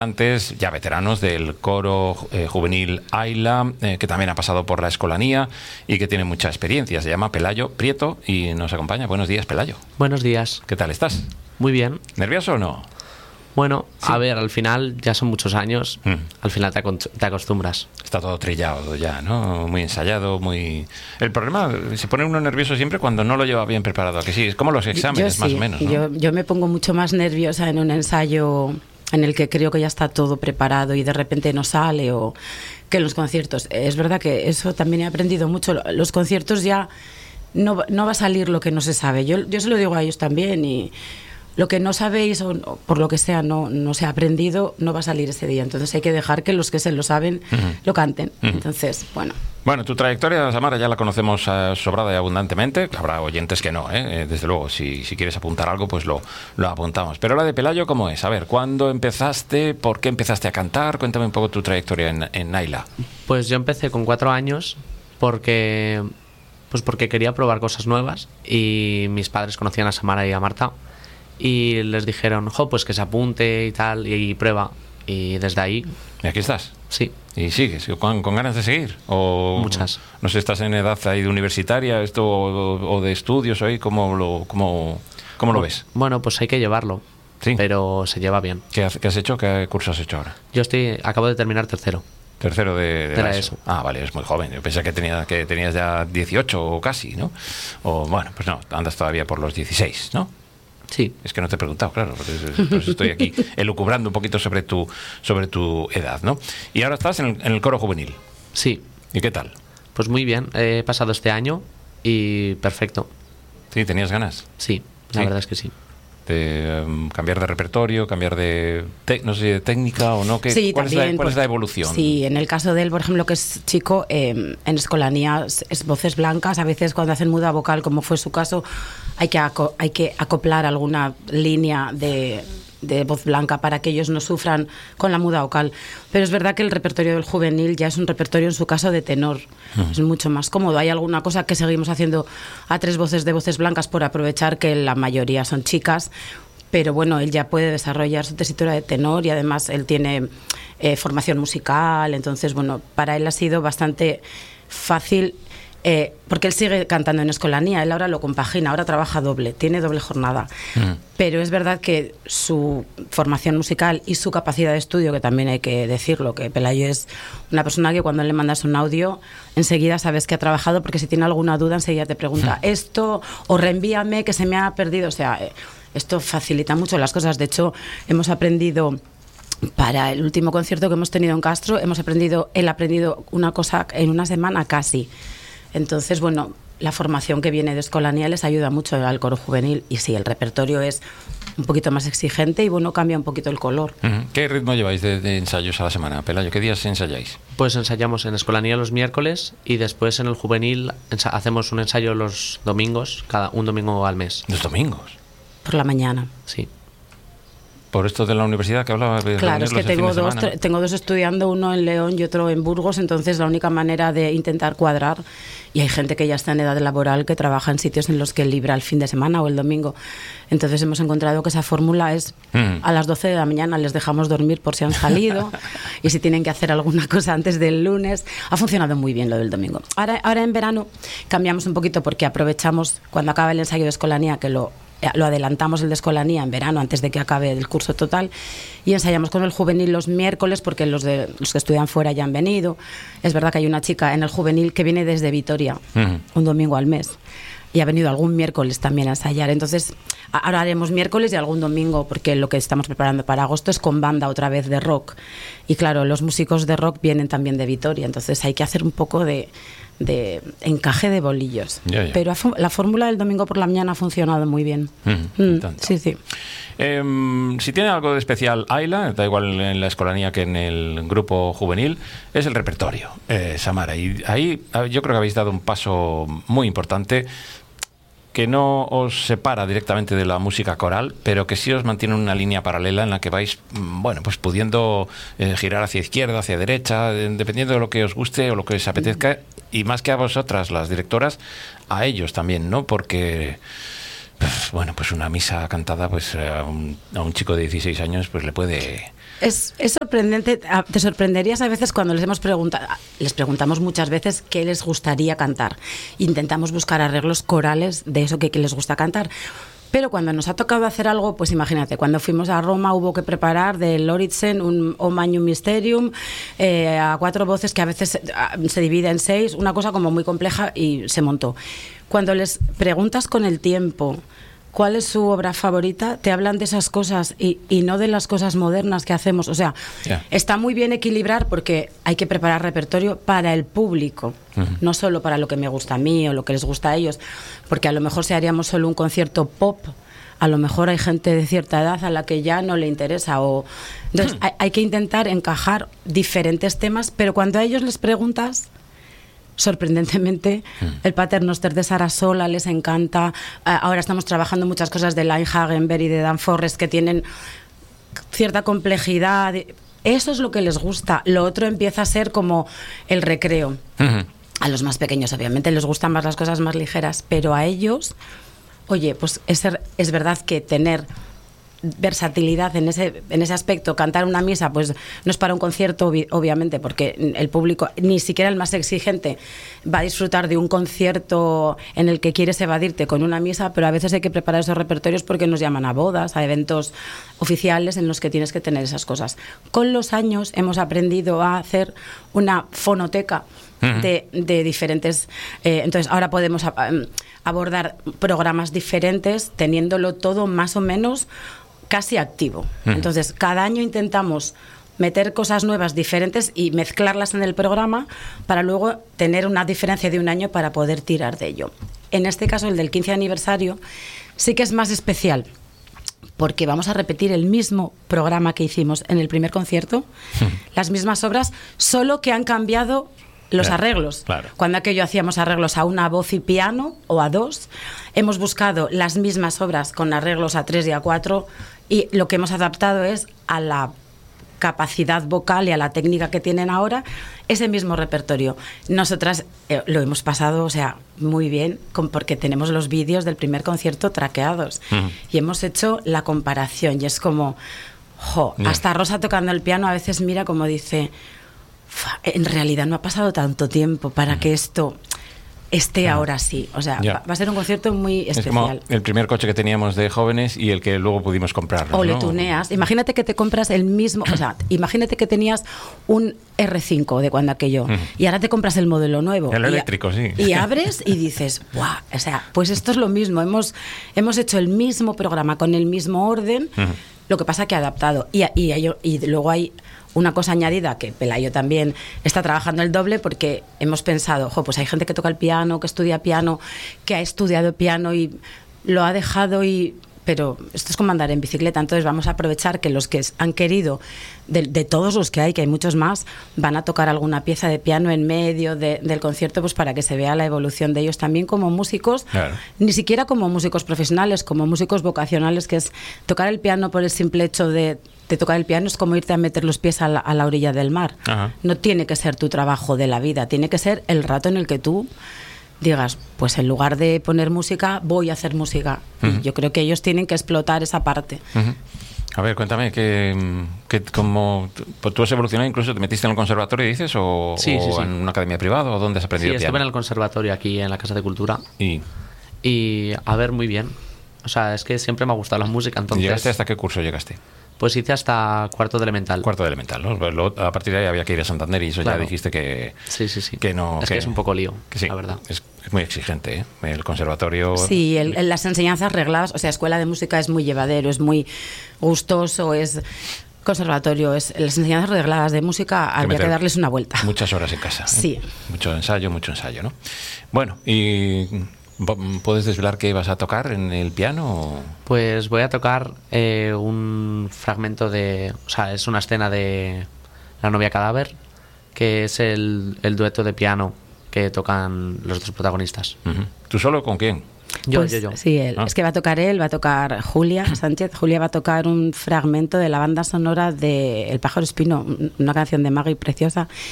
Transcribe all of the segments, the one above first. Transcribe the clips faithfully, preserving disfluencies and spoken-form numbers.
Antes, ya veteranos del coro eh, juvenil Aila, eh, que también ha pasado por la escolanía y que tiene mucha experiencia. Se llama Pelayo Prieto y nos acompaña. Buenos días, Pelayo. Buenos días. ¿Qué tal estás? Muy bien. ¿Nervioso o no? Bueno, ¿Sí? A ver, al final ya son muchos años, mm. al final te, te acostumbras. Está todo trillado ya, ¿no? Muy ensayado, muy... El problema, se pone uno nervioso siempre cuando no lo lleva bien preparado, ¿a que sí? Es como los exámenes, yo, más sí. o menos, ¿no? Yo, yo me pongo mucho más nerviosa en un ensayo en el que creo que ya está todo preparado y de repente no sale, o que en los conciertos. Es verdad que eso también he aprendido mucho. Los conciertos ya no, no va a salir lo que no se sabe. Yo, yo se lo digo a ellos también, y lo que no sabéis o por lo que sea no, no se ha aprendido, no va a salir ese día. Entonces hay que dejar que los que se lo saben uh-huh. lo canten. Uh-huh. Entonces, bueno... Bueno, tu trayectoria, Samara, ya la conocemos uh, sobrada y abundantemente. Habrá oyentes que no, ¿eh? Desde luego, si, si quieres apuntar algo, pues lo, lo apuntamos. Pero la de Pelayo, ¿cómo es? A ver, ¿cuándo empezaste? ¿Por qué empezaste a cantar? Cuéntame un poco tu trayectoria en, en Aila. Pues yo empecé con cuatro años porque, pues porque quería probar cosas nuevas, y mis padres conocían a Samara y a Marta y les dijeron, jo, pues que se apunte y tal, y, y prueba. Y desde ahí... ¿Y aquí estás? Sí. ¿Y sigues? ¿Con, con ganas de seguir? ¿O muchas? No sé, ¿estás en edad ahí de universitaria esto o, o de estudios hoy? ¿Cómo lo, cómo, cómo lo ves? Bueno, pues hay que llevarlo. Sí. Pero se lleva bien. ¿Qué has, qué has hecho? ¿Qué curso has hecho ahora? Yo estoy acabo de terminar tercero. Tercero de, de, de la ESO. ESO. Ah, vale, es muy joven. Yo pensé que, tenía, que tenías ya dieciocho o casi, ¿no? O bueno, pues no, andas todavía por los dieciséis, ¿no? Sí. Es que no te he preguntado, claro, por eso, por eso estoy aquí elucubrando un poquito sobre tu, sobre tu edad, ¿no? Y ahora estás en el, en el coro juvenil. Sí. ¿Y qué tal? Pues muy bien, he pasado este año y perfecto. ¿Sí? ¿Tenías ganas? Sí, la ¿Sí? verdad es que sí. De um, cambiar de repertorio, cambiar de, te, no sé, de técnica o no. ¿Qué, sí, ¿Cuál, también, es, la, cuál pues, es la evolución? Sí, en el caso de él, por ejemplo, que es chico, eh, en escolanía es, es voces blancas. A veces cuando hacen muda vocal, como fue su caso, hay que, aco, hay que acoplar alguna línea de... de voz blanca para que ellos no sufran con la muda vocal. Pero es verdad que el repertorio del juvenil ya es un repertorio, en su caso, de tenor. Uh-huh. Es mucho más cómodo. Hay alguna cosa que seguimos haciendo a tres voces de voces blancas por aprovechar que la mayoría son chicas, pero bueno, él ya puede desarrollar su tesitura de tenor, y además él tiene eh, formación musical. Entonces, bueno, para él ha sido bastante fácil. Eh, porque él sigue cantando en escolanía, él ahora lo compagina, ahora trabaja doble, tiene doble jornada. Mm. Pero es verdad que su formación musical y su capacidad de estudio, que también hay que decirlo, que Pelayo es una persona que cuando le mandas un audio enseguida sabes que ha trabajado, porque si tiene alguna duda enseguida te pregunta mm. esto, o reenvíame que se me ha perdido. O sea, eh, esto facilita mucho las cosas. De hecho, hemos aprendido... Para el último concierto que hemos tenido en Castro, hemos aprendido, él ha aprendido una cosa en una semana casi. Entonces, bueno, la formación que viene de escolanía les ayuda mucho al coro juvenil. Y sí, el repertorio es un poquito más exigente y, bueno, cambia un poquito el color. Uh-huh. ¿Qué ritmo lleváis de, de ensayos a la semana, Pelayo? ¿Qué días ensayáis? Pues ensayamos en escolanía los miércoles, y después en el juvenil ensa- hacemos un ensayo los domingos, cada un domingo al mes. ¿Los domingos? Por la mañana. Sí. Por esto de la universidad que hablaba. De claro, es que tengo dos, tre- tengo dos estudiando, uno en León y otro en Burgos. Entonces la única manera de intentar cuadrar, y hay gente que ya está en edad laboral que trabaja en sitios en los que libra el fin de semana o el domingo. Entonces hemos encontrado que esa fórmula es mm. a las doce de la mañana les dejamos dormir por si han salido y si tienen que hacer alguna cosa antes del lunes. Ha funcionado muy bien lo del domingo. Ahora, ahora en verano cambiamos un poquito, porque aprovechamos cuando acaba el ensayo de escolanía, que lo lo adelantamos el de escolanía en verano antes de que acabe el curso total, y ensayamos con el juvenil los miércoles, porque los, de, los que estudian fuera ya han venido. Es verdad que hay una chica en el juvenil que viene desde Vitoria, uh-huh. un domingo al mes, y ha venido algún miércoles también a ensayar. Entonces ahora haremos miércoles y algún domingo, porque lo que estamos preparando para agosto es con banda otra vez de rock, y claro, los músicos de rock vienen también de Vitoria, entonces hay que hacer un poco de de encaje de bolillos. Ya, ya. Pero la fórmula del domingo por la mañana ha funcionado muy bien. Mm, mm, sí, sí. Eh, si tiene algo de especial Aila, da igual en la escolanía que en el grupo juvenil, es el repertorio, eh, Samara. Y ahí yo creo que habéis dado un paso muy importante, que no os separa directamente de la música coral, pero que sí os mantiene una línea paralela en la que vais, bueno, pues pudiendo eh, girar hacia izquierda, hacia derecha, eh, dependiendo de lo que os guste o lo que os apetezca, y más que a vosotras, las directoras, a ellos también, ¿no? Porque, pues, bueno, pues una misa cantada, pues a un, a un chico de dieciséis años, pues le puede es, es sorprendente. Te sorprenderías a veces cuando les hemos preguntado, les preguntamos muchas veces qué les gustaría cantar. Intentamos buscar arreglos corales de eso que, que les gusta cantar. Pero cuando nos ha tocado hacer algo, pues imagínate, cuando fuimos a Roma hubo que preparar de Loritzen un O Magnum Mysterium eh, a cuatro voces que a veces se, se divide en seis, una cosa como muy compleja y se montó. Cuando les preguntas con el tiempo cuál es su obra favorita, te hablan de esas cosas y, y no de las cosas modernas que hacemos. O sea, yeah. está muy bien equilibrar porque hay que preparar repertorio para el público, uh-huh. no solo para lo que me gusta a mí o lo que les gusta a ellos, porque a lo mejor si haríamos solo un concierto pop, a lo mejor hay gente de cierta edad a la que ya no le interesa. O... Entonces, hmm. hay, hay que intentar encajar diferentes temas, pero cuando a ellos les preguntas... Sorprendentemente, mm. el Paternoster de Sara Sola les encanta. Uh, ahora estamos trabajando muchas cosas de Line Hagenberg y de Dan Forrest que tienen cierta complejidad. Eso es lo que les gusta. Lo otro empieza a ser como el recreo. Mm-hmm. A los más pequeños, obviamente, les gustan más las cosas más ligeras, pero a ellos, oye, pues es, es verdad que tener versatilidad en ese en ese aspecto, cantar una misa pues no es para un concierto obvi- obviamente porque el público, ni siquiera el más exigente va a disfrutar de un concierto en el que quieres evadirte con una misa, pero a veces hay que preparar esos repertorios porque nos llaman a bodas, a eventos oficiales en los que tienes que tener esas cosas. Con los años hemos aprendido a hacer una fonoteca uh-huh. de, de diferentes eh, entonces ahora podemos a, um, abordar programas diferentes teniéndolo todo más o menos casi activo. Uh-huh. Entonces, cada año intentamos meter cosas nuevas, diferentes y mezclarlas en el programa para luego tener una diferencia de un año para poder tirar de ello. En este caso, el del quince aniversario, sí que es más especial porque vamos a repetir el mismo programa que hicimos en el primer concierto, uh-huh. las mismas obras, solo que han cambiado los claro, arreglos. Claro. Cuando aquello hacíamos arreglos a una voz y piano o a dos, hemos buscado las mismas obras con arreglos a tres y a cuatro y lo que hemos adaptado es a la capacidad vocal y a la técnica que tienen ahora ese mismo repertorio. Nosotras eh, lo hemos pasado, o sea, muy bien con, porque tenemos los vídeos del primer concierto traqueados uh-huh. y hemos hecho la comparación y es como, jo, yeah. hasta Rosa tocando el piano a veces mira como dice... En realidad no ha pasado tanto tiempo para que esto esté ah. ahora sí. O sea, yeah. va a ser un concierto muy especial. Es como el primer coche que teníamos de jóvenes y el que luego pudimos comprar. O ¿no? le tuneas. Imagínate que te compras el mismo... O sea, imagínate que tenías un erre cinco de cuando aquello uh-huh. y ahora te compras el modelo nuevo. El y eléctrico, a, sí. Y abres y dices, ¡guau! O sea, pues esto es lo mismo. Hemos, hemos hecho el mismo programa con el mismo orden, uh-huh. lo que pasa que adaptado. Y, y, y, y luego hay... una cosa añadida, que Pelayo también está trabajando el doble porque hemos pensado, jo, pues hay gente que toca el piano, que estudia piano, que ha estudiado piano y lo ha dejado y... Pero esto es como andar en bicicleta, entonces vamos a aprovechar que los que han querido, de, de todos los que hay, que hay muchos más, van a tocar alguna pieza de piano en medio de, del concierto pues para que se vea la evolución de ellos también como músicos, claro. ni siquiera como músicos profesionales, como músicos vocacionales, que es tocar el piano por el simple hecho de, de tocar el piano es como irte a meter los pies a la, a la orilla del mar. Ajá. No tiene que ser tu trabajo de la vida, tiene que ser el rato en el que tú digas, pues en lugar de poner música, voy a hacer música. Uh-huh. Y yo creo que ellos tienen que explotar esa parte. Uh-huh. A ver, cuéntame, que, que como pues tú has evolucionado, incluso te metiste en el conservatorio, dices, o, sí, o sí, sí. en una academia privada, o dónde has aprendido sí, piano. Estuve en el conservatorio aquí en la Casa de Cultura. Y, y a ver, muy bien. O sea, es que siempre me ha gustado la música, entonces... ¿Llegaste hasta qué curso llegaste? Pues hice hasta cuarto de elemental. Cuarto de elemental, ¿no? Luego, a partir de ahí había que ir a Santander y eso claro. ya dijiste que... Sí, sí, sí. Que no, es que, que es un poco lío, que sí, la verdad. Es, es muy exigente, ¿eh? El conservatorio... Sí, el, el, las enseñanzas regladas, o sea, escuela de música es muy llevadero, es muy gustoso, es... Conservatorio, es las enseñanzas regladas de música, habría que darles una vuelta. Muchas horas en casa. ¿eh? Sí. Mucho ensayo, mucho ensayo, ¿no? Bueno, y... ¿Puedes desvelar qué vas a tocar en el piano? Pues voy a tocar eh, un fragmento de... O sea, es una escena de La novia cadáver, que es el, el dueto de piano que tocan los dos protagonistas. Uh-huh. ¿Tú solo con quién? Yo, pues, yo, yo. Sí, él. Ah. Es que va a tocar él, va a tocar Julia Sánchez. Julia va a tocar un fragmento de la banda sonora de El pájaro espino, una canción de Maggie preciosa.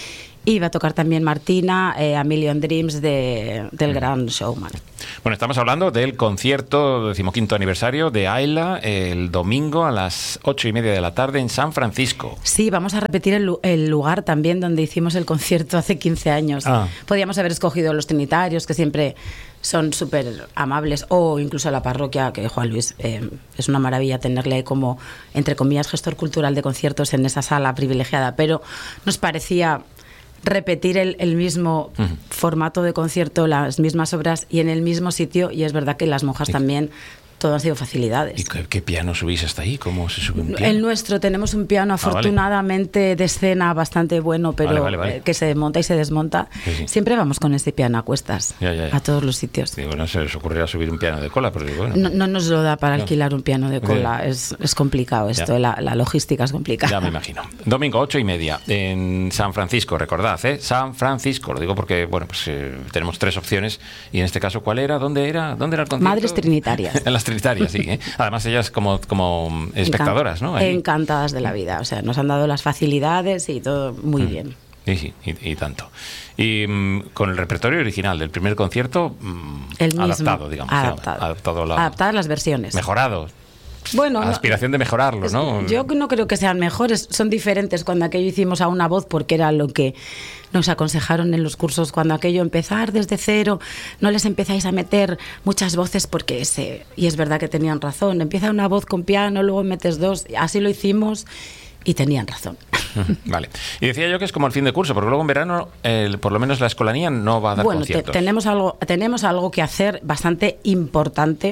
Y va a tocar también Martina, eh, A Million Dreams de, del Gran Showman. Bueno, estamos hablando del concierto decimoquinto aniversario de Ayla el domingo a las ocho y media de la tarde en San Francisco. Sí, vamos a repetir el, el lugar también donde hicimos el concierto hace quince años. Ah. Podíamos haber escogido los Trinitarios, que siempre son súper amables, o incluso la parroquia, que Juan Luis, eh, es una maravilla tenerle como, entre comillas, gestor cultural de conciertos en esa sala privilegiada, pero nos parecía repetir el, el mismo uh-huh. formato de concierto, las mismas obras y en el mismo sitio, y es verdad que las monjas sí. también, todo han sido facilidades. ¿Y qué, qué piano subís hasta ahí? ¿Cómo se sube un piano? El nuestro, tenemos un piano afortunadamente ah, vale. de escena bastante bueno, pero vale, vale, vale. Eh, que se monta y se desmonta. Sí, sí. Siempre vamos con ese piano a cuestas, ya, ya, ya. a todos los sitios. Digo, no se les ocurrirá subir un piano de cola, pero digo, bueno. No, no nos lo da para no. alquilar un piano de cola, es, es complicado esto, la, la logística es complicada. Ya me imagino. Domingo, ocho y media, en San Francisco, recordad, ¿eh? San Francisco, lo digo porque, bueno, pues eh, tenemos tres opciones, y en este caso, ¿cuál era? ¿Dónde era? ¿Dónde era el concierto? Madres Trinitarias. En las Trinitarias, sí, ¿eh? Además ellas como, como espectadoras, ¿no? Ahí. Encantadas de la vida, o sea, nos han dado las facilidades y todo muy mm. bien. Sí, sí, y, y tanto. Y mm, con el repertorio original del primer concierto, mm, el mismo, adaptado, digamos. Adaptado. adaptado la, Adaptadas las versiones. Mejorado. Bueno, la aspiración no, de mejorarlo, ¿no? Yo no creo que sean mejores, son diferentes. Cuando aquello hicimos a una voz, porque era lo que nos aconsejaron en los cursos, cuando aquello empezar desde cero, no les empezáis a meter muchas voces porque ese, y es verdad que tenían razón, empieza una voz con piano, luego metes dos, así lo hicimos y tenían razón. Vale. Y decía yo que es como el fin de curso, porque luego en verano, eh, por lo menos la escolanía no va a dar bueno, conciertos. Bueno, te, tenemos algo, tenemos algo que hacer bastante importante,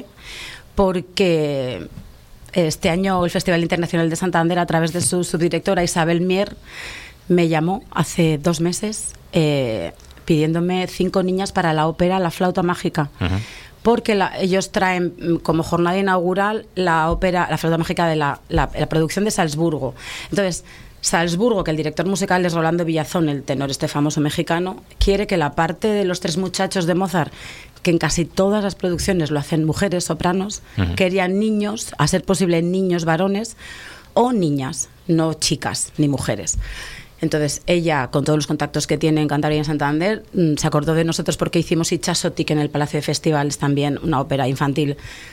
porque este año el Festival Internacional de Santander, a través de su subdirectora Isabel Mier, me llamó hace dos meses eh, pidiéndome cinco niñas para la ópera La Flauta Mágica. Uh-huh. Porque la, ellos traen como jornada inaugural la ópera La Flauta Mágica de la, la, la producción de Salzburgo. Entonces, Salzburgo, que el director musical es Rolando Villazón, el tenor este famoso mexicano, quiere que la parte de los tres muchachos de Mozart, que en casi todas las producciones lo hacen mujeres, sopranos, uh-huh. querían niños, a ser posible niños varones o niñas, no chicas ni mujeres. Entonces ella, con todos los contactos que tiene en Cantabria y en Santander, se acordó de nosotros porque hicimos Itxasotik en el Palacio de Festivales, también una ópera infantil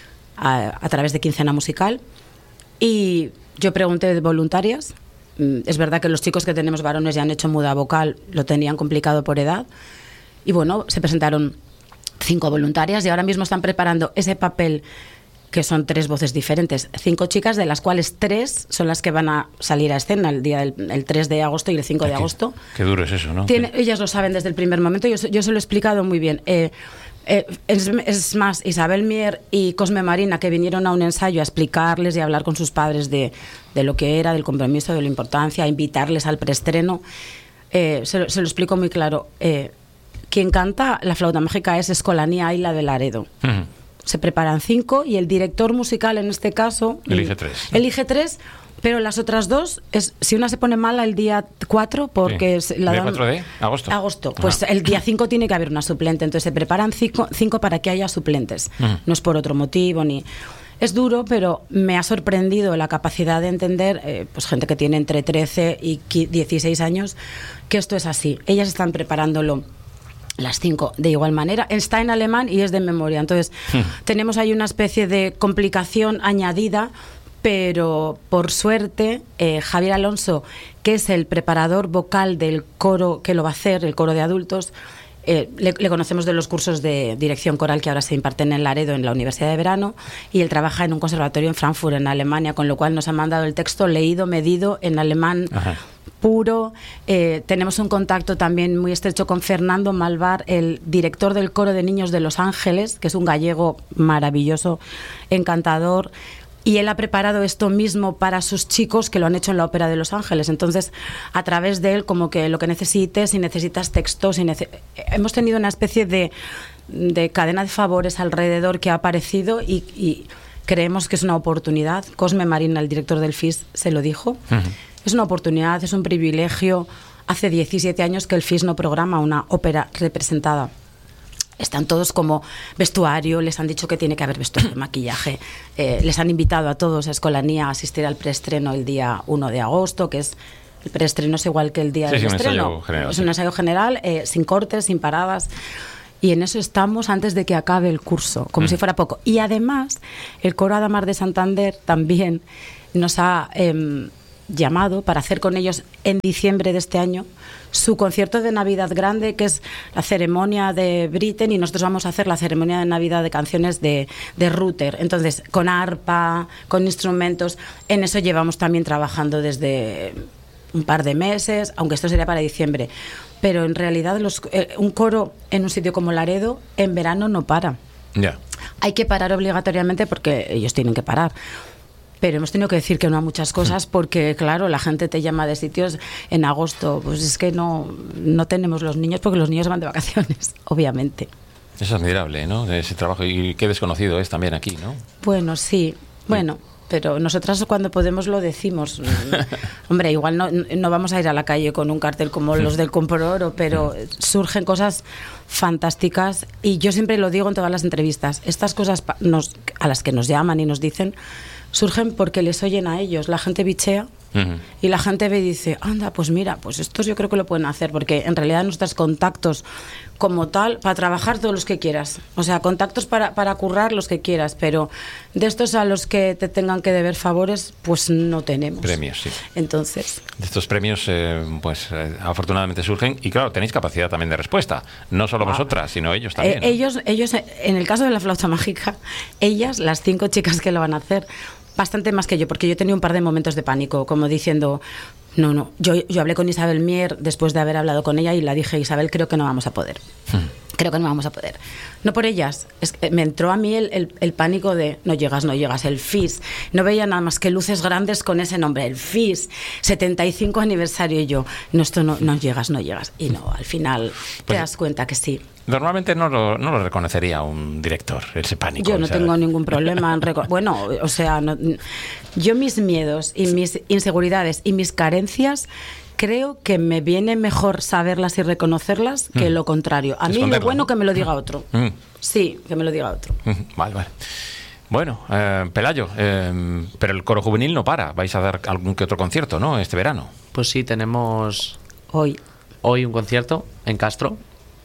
a, a través de quincena musical. Y yo pregunté de voluntarias. Es verdad que los chicos que tenemos varones ya han hecho muda vocal, lo tenían complicado por edad. Y bueno, se presentaron cinco voluntarias y ahora mismo están preparando ese papel, que son tres voces diferentes, cinco chicas, de las cuales tres son las que van a salir a escena el día del el tres de agosto y el cinco de agosto. Qué duro es eso, ¿no? Tiene, ellas lo saben desde el primer momento, yo, yo se lo he explicado muy bien. Eh, eh, es, es más, Isabel Mier y Cosme Marina, que vinieron a un ensayo a explicarles y a hablar con sus padres de, de lo que era, del compromiso, de la importancia, a invitarles al preestreno, eh, se, lo, se lo explico muy claro. Eh, quien canta La Flauta Mágica es Escolanía Ayla de Laredo. Uh-huh. Se preparan cinco y el director musical, en este caso, elige tres, ¿no? Elige tres, pero las otras dos, es, si una se pone mala el día cuatro, porque sí. es la ¿El día cuatro de agosto? Agosto, pues ah. el día cinco tiene que haber una suplente, entonces se preparan cinco, cinco para que haya suplentes. Uh-huh. No es por otro motivo, ni... Es duro, pero me ha sorprendido la capacidad de entender, eh, pues gente que tiene entre trece y dieciséis años, que esto es así. Ellas están preparándolo las cinco de igual manera. Está en alemán y es de memoria. Entonces, hmm. tenemos ahí una especie de complicación añadida, pero por suerte, eh, Javier Alonso, que es el preparador vocal del coro que lo va a hacer, el coro de adultos, eh, le, le conocemos de los cursos de dirección coral que ahora se imparten en Laredo, en la Universidad de Verano, y él trabaja en un conservatorio en Frankfurt, en Alemania, con lo cual nos ha mandado el texto leído, medido, en alemán. Ajá. Puro. Eh, tenemos un contacto también muy estrecho con Fernando Malvar, el director del coro de niños de Los Ángeles, que es un gallego maravilloso, encantador, y él ha preparado esto mismo para sus chicos que lo han hecho en la Ópera de Los Ángeles. Entonces, a través de él, como que lo que necesites, si necesitas textos, si nece- hemos tenido una especie de, de cadena de favores alrededor que ha aparecido y, y creemos que es una oportunidad. Cosme Marina, el director del F I S, se lo dijo. Uh-huh. Es una oportunidad, es un privilegio. Hace diecisiete años que el F I S no programa una ópera representada. Están todos como vestuario, les han dicho que tiene que haber vestuario, maquillaje. Eh, les han invitado a todos a Escolanía a asistir al preestreno el día uno de agosto, que es El preestreno es igual que el día sí, del sí, un estreno. ensayo general, es sí. un ensayo general, eh, sin cortes, sin paradas. Y en eso estamos antes de que acabe el curso, como mm. si fuera poco. Y además, el Coro Adamar de Santander también nos ha eh, llamado para hacer con ellos en diciembre de este año su concierto de Navidad grande, que es la ceremonia de Britten, y nosotros vamos a hacer la ceremonia de Navidad de canciones de, de Ruther. Entonces, con arpa, con instrumentos, en eso llevamos también trabajando desde un par de meses, aunque esto sería para diciembre. Pero en realidad los, eh, un coro en un sitio como Laredo en verano no para. Ya. Hay que parar obligatoriamente porque ellos tienen que parar. Pero hemos tenido que decir que no a muchas cosas porque, claro, la gente te llama de sitios en agosto. Pues es que no, no tenemos los niños porque los niños van de vacaciones, obviamente. Eso es admirable, ¿no? Ese trabajo, y qué desconocido es también aquí, ¿no? Bueno, sí. Bueno, pero nosotras cuando podemos lo decimos. Hombre, igual no, no vamos a ir a la calle con un cartel como los del Compro Oro, pero surgen cosas fantásticas y yo siempre lo digo en todas las entrevistas. Estas cosas nos, a las que nos llaman y nos dicen surgen porque les oyen a ellos. La gente bichea uh-huh. y la gente ve y dice, anda, pues mira, pues estos yo creo que lo pueden hacer, porque en realidad nuestros contactos como tal, para trabajar todos los que quieras, o sea, contactos para, para currar los que quieras, pero de estos a los que te tengan que deber favores, pues no tenemos. Premios, sí. Entonces... De estos premios, eh, pues eh, afortunadamente surgen, y claro, tenéis capacidad también de respuesta, no solo ah. vosotras, sino ellos también. Eh, ¿no? Ellos, ellos, en el caso de la flauta mágica, ellas, las cinco chicas que lo van a hacer, bastante más que yo, porque yo he tenido un par de momentos de pánico, como diciendo, no, no, yo, yo hablé con Isabel Mier después de haber hablado con ella y la dije, Isabel, creo que no vamos a poder. Hmm. Creo que no vamos a poder. No por ellas, es que me entró a mí el, el, el pánico de no llegas, no llegas, el F I S. No veía nada más que luces grandes con ese nombre, el F I S, setenta y cinco aniversario, y yo, no, esto no, no llegas, no llegas. Y no, al final pues, te das cuenta que sí. Normalmente no lo, no lo reconocería un director, ese pánico. Yo no o sea... tengo ningún problema en reco- bueno, o sea, no, yo mis miedos y mis inseguridades y mis carencias creo que me viene mejor saberlas y reconocerlas que mm. lo contrario. A mí lo bueno que me lo diga otro. Mm. Sí, que me lo diga otro. Mm. Vale, vale. Bueno, eh, Pelayo, eh, pero el coro juvenil no para. Vais a dar algún que otro concierto, ¿no? Este verano. Pues sí, tenemos hoy, hoy un concierto en Castro.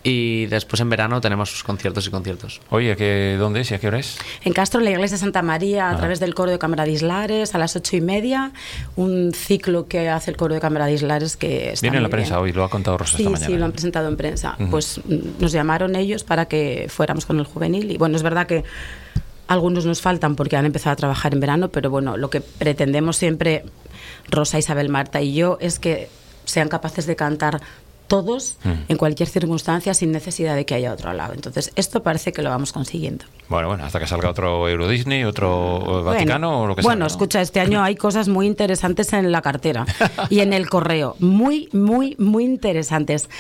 Y después en verano tenemos sus conciertos y conciertos. Oye, ¿qué, ¿dónde es y a qué hora es? En Castro, en la iglesia de Santa María, a ah. través del coro de Cámara de Islares, a las ocho y media. Un ciclo que hace el coro de Cámara de Islares que está Viene en la bien. Prensa hoy, lo ha contado Rosa sí, esta mañana. Sí, sí, lo han presentado en prensa. Uh-huh. Pues nos llamaron ellos para que fuéramos con el juvenil. Y bueno, es verdad que algunos nos faltan porque han empezado a trabajar en verano, pero bueno, lo que pretendemos siempre, Rosa, Isabel, Marta y yo, es que sean capaces de cantar todos, mm. en cualquier circunstancia, sin necesidad de que haya otro al lado. Entonces, esto parece que lo vamos consiguiendo. Bueno, bueno, hasta que salga otro Euro Disney, otro Vaticano bueno, o lo que sea. Bueno, ¿no? escucha, este año hay cosas muy interesantes en la cartera y en el correo. Muy, muy, muy interesantes.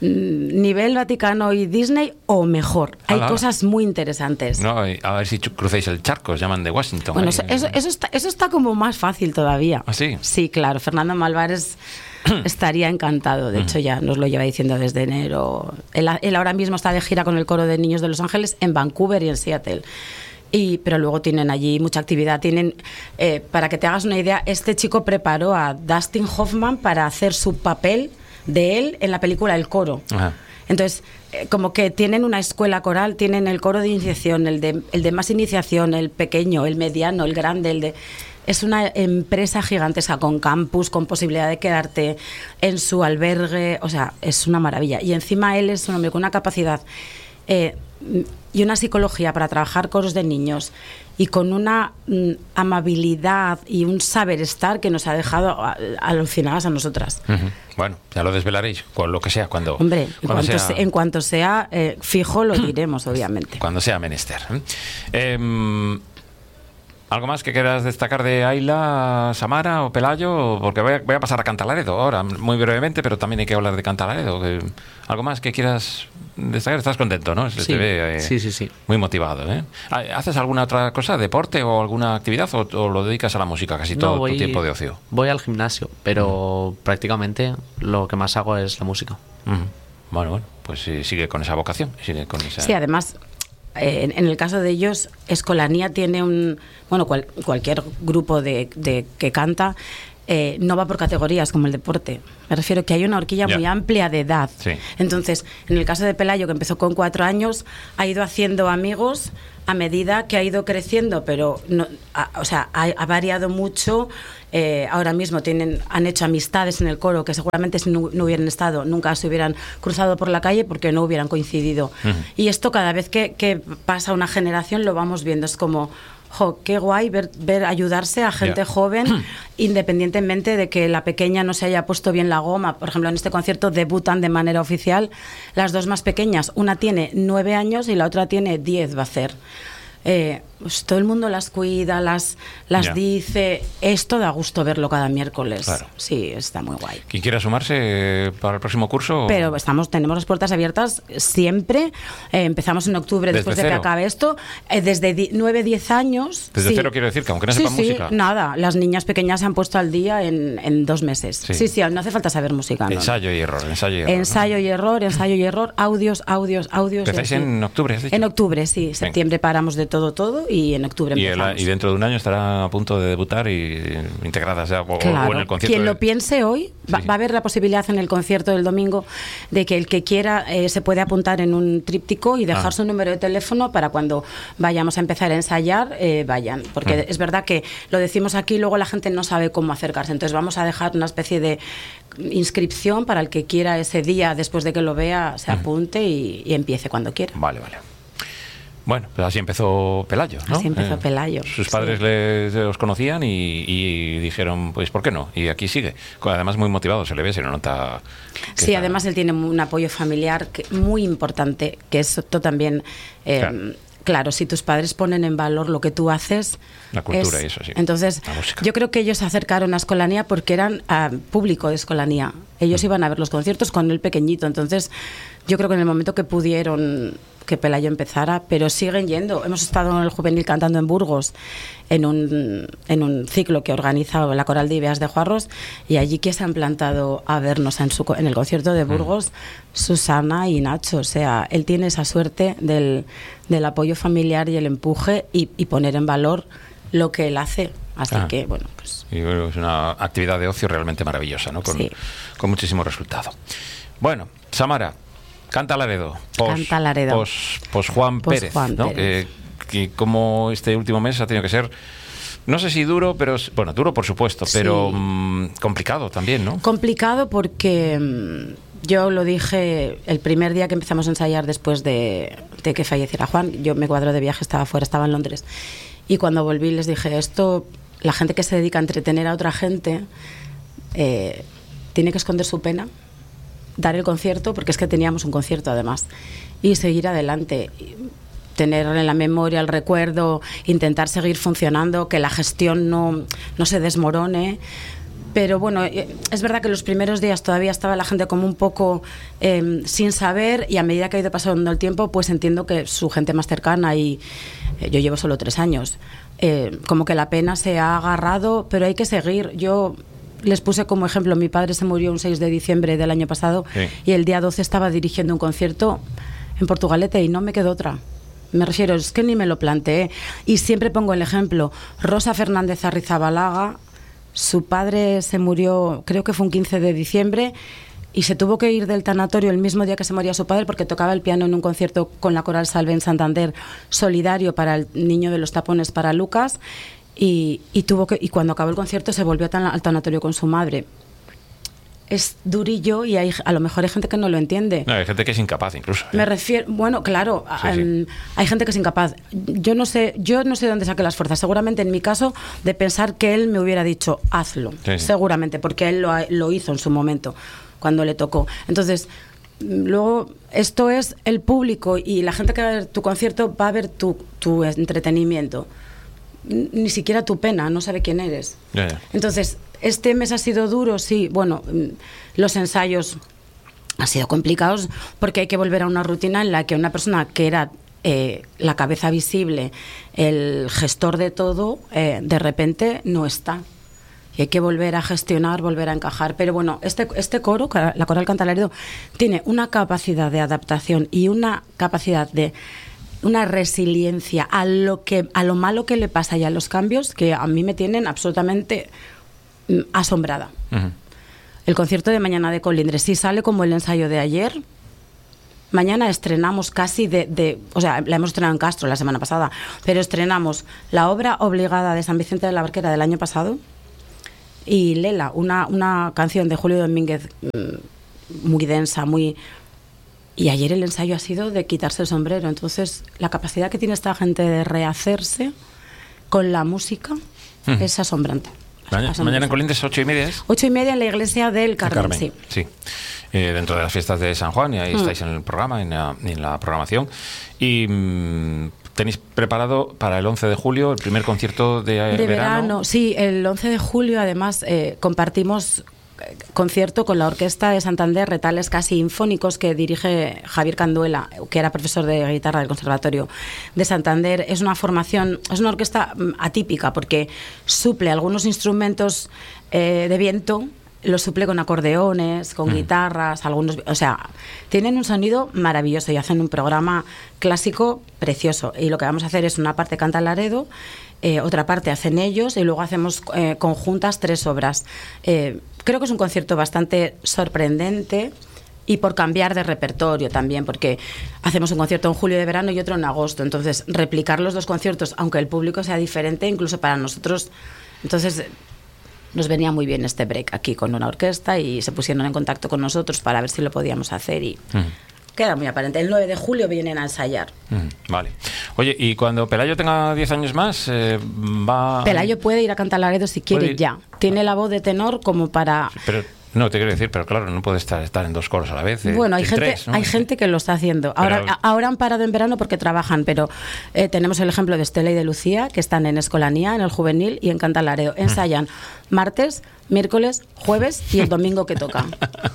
Nivel Vaticano y Disney o mejor. Hay ala, cosas muy interesantes. No, a ver si crucéis el charco, os llaman de Washington. Bueno, eso, eso, eso, está, eso está como más fácil todavía. ¿Ah, sí? Sí, claro. Fernando Malvares estaría encantado. De hecho, ya nos lo lleva diciendo desde enero. Él, él ahora mismo está de gira con el coro de niños de Los Ángeles en Vancouver y en Seattle. Y, pero luego tienen allí mucha actividad. Tienen, eh, para que te hagas una idea, este chico preparó a Dustin Hoffman para hacer su papel de él en la película El Coro. Ajá. Entonces, eh, como que tienen una escuela coral, tienen el coro de iniciación, el de, el de más iniciación, el pequeño, el mediano, el grande, el de... Es una empresa gigantesca con campus, con posibilidad de quedarte en su albergue, o sea, es una maravilla. Y encima él es un hombre con una capacidad eh, y una psicología para trabajar coros de niños y con una mm, amabilidad y un saber estar que nos ha dejado alucinadas a nosotras. Uh-huh. Bueno, ya lo desvelaréis, con lo que sea, cuando... Hombre, en cuando cuanto, sea, se, en cuanto sea eh, fijo lo diremos, obviamente. Cuando sea menester. ¿eh? Eh, ¿Algo más que quieras destacar de Ayla, Samara o Pelayo? Porque voy a, voy a pasar a Cantalaredo ahora, muy brevemente, pero también hay que hablar de Cantalaredo. ¿Algo más que quieras destacar? Estás contento, ¿no? Se sí, te ve, eh, sí, sí, sí. Muy motivado, ¿eh? ¿Haces alguna otra cosa, deporte o alguna actividad, o, o lo dedicas a la música casi todo no, voy, tu tiempo de ocio? Voy al gimnasio, pero uh-huh. prácticamente lo que más hago es la música. Uh-huh. Bueno, bueno, pues sí, sigue con esa vocación. Sigue con esa... Sí, además... En, en el caso de ellos, Escolanía tiene un... Bueno, cual, cualquier grupo de, de que canta eh, no va por categorías como el deporte. Me refiero que hay una horquilla Ya. muy amplia de edad. Sí. Entonces, en el caso de Pelayo, que empezó con cuatro años, ha ido haciendo amigos a medida que ha ido creciendo, pero no, a, o sea, ha, ha variado mucho. Eh, ahora mismo tienen, han hecho amistades en el coro que seguramente si no, no hubieran estado, nunca se hubieran cruzado por la calle porque no hubieran coincidido. Uh-huh. Y esto cada vez que, que pasa una generación lo vamos viendo. Es como, jo, qué guay ver, ver ayudarse a gente yeah. joven, independientemente de que la pequeña no se haya puesto bien la goma. Por ejemplo, en este concierto debutan de manera oficial las dos más pequeñas. Una tiene nueve años y la otra tiene diez, va a hacer. Eh, pues todo el mundo las cuida, las, las yeah. dice. Esto da gusto verlo cada miércoles. Claro. Sí, está muy guay. ¿Quién quiera sumarse para el próximo curso? Pero estamos, tenemos las puertas abiertas siempre. Eh, empezamos en octubre, ¿Desde después de cero? que acabe esto. Eh, desde nueve, diez años. Desde sí. cero quiero decir que aunque no sí, sepan sí, música. Nada, las niñas pequeñas se han puesto al día en, en dos meses. Sí. sí, sí, no hace falta saber música. Ensayo no, y error, ensayo y error. Ensayo ¿no? y error, ensayo y error, audios, audios, audios. ¿Empezáis en octubre, has dicho? En octubre, sí. Septiembre Venga. Paramos de todo, todo y en octubre y, empezamos. el, y dentro de un año estará a punto de debutar y integradas ya, o, claro. o en el concierto. Quien de... lo piense hoy, sí, va, sí. va a haber la posibilidad en el concierto del domingo de que el que quiera eh, se puede apuntar en un tríptico y dejar ah. su número de teléfono para cuando vayamos a empezar a ensayar, eh, vayan. Porque mm. es verdad que lo decimos aquí y luego la gente no sabe cómo acercarse. Entonces vamos a dejar una especie de inscripción para el que quiera ese día, después de que lo vea, se apunte y, y empiece cuando quiera. Vale, vale. Bueno, pues así empezó Pelayo, ¿no? Así empezó eh, Pelayo. Sus padres sí. les, los conocían y, y dijeron, pues, ¿por qué no? Y aquí sigue. Además, muy motivado, se le ve, se le nota. Sí, está... además él tiene un apoyo familiar que, muy importante, que esto también... Eh, claro. Claro, si tus padres ponen en valor lo que tú haces... La cultura es, y eso, sí. Entonces, yo creo que ellos se acercaron a Escolanía porque eran uh, público de Escolanía. Ellos mm. iban a ver los conciertos con el pequeñito. Entonces, yo creo que en el momento que pudieron que Pelayo empezara, pero siguen yendo. Hemos estado en el juvenil cantando en Burgos, en un, en un ciclo que organiza la Coral de Ibeas de Juarros, y allí que se han plantado a vernos en, su, en el concierto de Burgos, mm. Susana y Nacho. O sea, él tiene esa suerte del, del apoyo familiar y el empuje y, y poner en valor lo que él hace. Así ah. que, bueno, pues... Y es una actividad de ocio realmente maravillosa, ¿no? Con, sí. con muchísimo resultado. Bueno, Samara, canta Laredo. Pos, canta Laredo. Pos, pos Juan pos Pérez, Juan ¿no? Pérez. Eh, que como este último mes ha tenido que ser, no sé si duro, pero bueno, duro por supuesto, sí. pero mmm, complicado también, ¿no? Complicado porque mmm, yo lo dije el primer día que empezamos a ensayar después de, de que falleciera Juan. Yo me cuadro de viaje, estaba fuera, estaba en Londres. Y cuando volví les dije, esto, la gente que se dedica a entretener a otra gente eh, tiene que esconder su pena, dar el concierto, porque es que teníamos un concierto además, y seguir adelante, tener en la memoria el recuerdo, intentar seguir funcionando, que la gestión no, no se desmorone. Pero bueno, es verdad que los primeros días todavía estaba la gente como un poco eh, sin saber, y a medida que ha ido pasando el tiempo, pues entiendo que su gente más cercana, y eh, yo llevo solo tres años, eh, como que la pena se ha agarrado, pero hay que seguir. Yo les puse como ejemplo, mi padre se murió un seis de diciembre del año pasado, sí. y el día doce estaba dirigiendo un concierto en Portugalete y no me quedó otra. Me refiero, es que ni me lo planteé. Y siempre pongo el ejemplo, Rosa Fernández Arrizabalaga, su padre se murió, creo que fue un quince de diciembre, y se tuvo que ir del tanatorio el mismo día que se moría su padre porque tocaba el piano en un concierto con la Coral Salve en Santander, solidario para el niño de los tapones para Lucas, y, y, tuvo que, y cuando acabó el concierto se volvió al tanatorio con su madre. Es durillo y hay, a lo mejor hay gente que no lo entiende. No, hay gente que es incapaz incluso. ¿eh? Me refiero, bueno, claro, sí, um, sí. hay gente que es incapaz. Yo no sé, yo no sé de dónde saqué las fuerzas. Seguramente en mi caso de pensar que él me hubiera dicho hazlo, sí, sí. seguramente, porque él lo, lo hizo en su momento cuando le tocó. Entonces, luego esto es el público y la gente que va a ver tu concierto va a ver tu, tu entretenimiento. Ni siquiera tu pena, no sabe quién eres. Yeah, yeah. Entonces, este mes ha sido duro, sí. Bueno, los ensayos han sido complicados porque hay que volver a una rutina en la que una persona que era eh, la cabeza visible, el gestor de todo, eh, de repente no está. Y hay que volver a gestionar, volver a encajar. Pero bueno, este, este coro, la Coral Canta Laredo, tiene una capacidad de adaptación y una capacidad de... una resiliencia a lo que a lo malo que le pasa y a los cambios que a mí me tienen absolutamente mm, asombrada. Uh-huh. El concierto de mañana de Colindres, si sale como el ensayo de ayer, mañana estrenamos casi de, de... O sea, la hemos estrenado en Castro la semana pasada, pero estrenamos la obra obligada de San Vicente de la Barquera del año pasado y Lela, una, una canción de Julio Domínguez mmm, muy densa, muy... Y ayer el ensayo ha sido de quitarse el sombrero. Entonces, la capacidad que tiene esta gente de rehacerse con la música uh-huh. es asombrante. Mañana, mañana en Colindres, ocho y media es. Ocho y media en la iglesia del Carmen, Carmen sí. sí. Eh, dentro de las fiestas de San Juan, y ahí mm. estáis en el programa, en la, en la programación. Y mmm, tenéis preparado para el once de julio el primer concierto de, de verano. verano. Sí, el once de julio además eh, compartimos concierto con la Orquesta de Santander, Retales Casi Sinfónicos, que dirige Javier Canduela, que era profesor de guitarra del Conservatorio de Santander. Es una formación, es una orquesta atípica porque suple algunos instrumentos eh, de viento, los suple con acordeones, con mm. guitarras, algunos, o sea, tienen un sonido maravilloso y hacen un programa clásico precioso. Y lo que vamos a hacer es una parte canta Laredo, eh, otra parte hacen ellos y luego hacemos eh, conjuntas tres obras. Eh, creo que es un concierto bastante sorprendente y por cambiar de repertorio también, porque hacemos un concierto en julio de verano y otro en agosto. Entonces, replicar los dos conciertos, aunque el público sea diferente, incluso para nosotros, entonces nos venía muy bien este break aquí con una orquesta y se pusieron en contacto con nosotros para ver si lo podíamos hacer y mm. queda muy aparente. El nueve de julio vienen a ensayar. Mm, vale. Oye, y cuando Pelayo tenga diez años más, eh, va... Pelayo puede ir a cantar Laredo si quiere ya. Tiene la voz de tenor como para... Pero no, te quiero decir, pero claro, no puede estar, estar en dos coros a la vez. Eh, bueno, hay gente, tres, ¿no? hay gente que lo está haciendo. Ahora, pero... ahora han parado en verano porque trabajan, pero eh, tenemos el ejemplo de Estela y de Lucía, que están en Escolanía, en el Juvenil y en Canta Laredo. Ensayan mm. martes, miércoles, jueves y el domingo que tocan.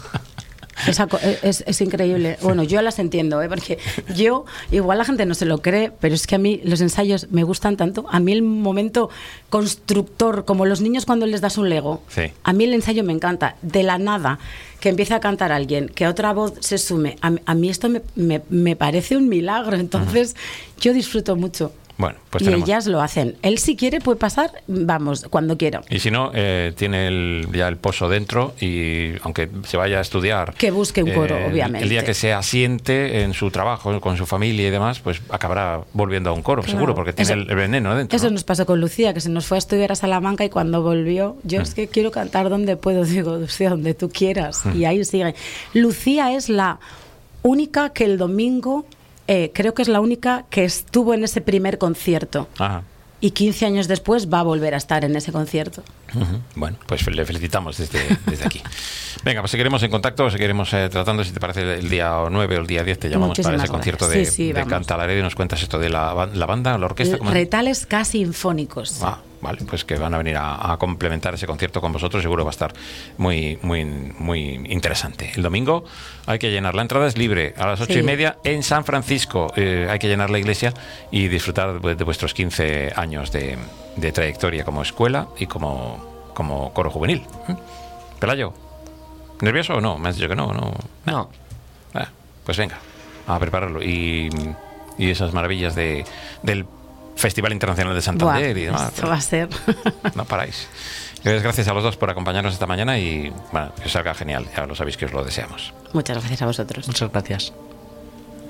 Es, es, es increíble. Bueno, yo las entiendo, ¿eh? Porque yo, igual la gente no se lo cree, pero es que a mí los ensayos me gustan tanto. A mí el momento constructor, como los niños cuando les das un Lego, sí. a mí el ensayo me encanta. De la nada, que empiece a cantar alguien, que otra voz se sume. A, a mí esto me, me, me parece un milagro. Entonces, uh-huh. yo disfruto mucho. Bueno, pues y tenemos... ellas lo hacen. Él si quiere puede pasar, vamos, cuando quiera. Y si no, eh, tiene el, ya el pozo dentro y aunque se vaya a estudiar... Que busque un coro, eh, obviamente. El día que se asiente en su trabajo, con su familia y demás, pues acabará volviendo a un coro, claro. seguro, porque tiene eso, el, el veneno dentro. Eso ¿no? nos pasó con Lucía, que se nos fue a estudiar a Salamanca y cuando volvió, yo mm. es que quiero cantar donde puedo, digo, Lucía, donde tú quieras. Mm. Y ahí sigue. Lucía es la única que el domingo... Eh, creo que es la única que estuvo en ese primer concierto. Ajá. Y quince años después va a volver a estar en ese concierto. Uh-huh. Bueno, pues le felicitamos desde, desde aquí. Venga, pues seguiremos en contacto, seguiremos eh, tratando, si te parece, el día nueve o el día diez te llamamos Muchísimas para ese gracias. concierto de, sí, sí, de Canta Laredo y nos cuentas esto de la, la banda, la orquesta. ¿Cómo? Retales Casi Sinfónicos. Ah, vale, pues que van a venir a, a complementar ese concierto con vosotros, seguro va a estar muy, muy, muy interesante. El domingo hay que llenar, la entrada es libre, a las ocho sí. y media en San Francisco, eh, hay que llenar la iglesia y disfrutar de, de vuestros quince años de, de trayectoria como escuela y como, como coro juvenil. ¿Eh? Pelayo, ¿nervioso o no? Me has dicho que no, no. No. Ah, pues venga, a prepararlo y, y esas maravillas de, del Festival Internacional de Santander. Buah, y demás. Esto va a ser. No paráis. Gracias a los dos por acompañarnos esta mañana y bueno, que os salga genial. Ya lo sabéis que os lo deseamos. Muchas gracias a vosotros. Muchas gracias.